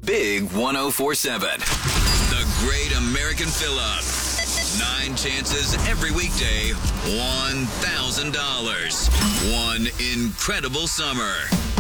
Big 1047. The Great American Fill-Up. 9 chances every weekday. $1,000. One incredible summer.